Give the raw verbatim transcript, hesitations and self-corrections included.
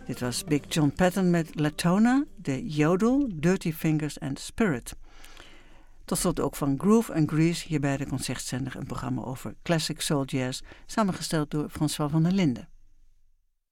Dit was Big John Patton met Latona, de Yodel, Dirty Fingers en Spirit. Tot slot ook van Groove and Grease, hier bij de Concertzender, een programma over classic soul jazz, samengesteld door François van der Linden.